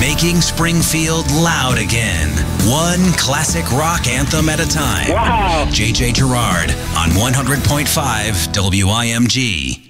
Making Springfield loud again. One classic rock anthem at a time. Wow. JJ Girard on 100.5 WIMG.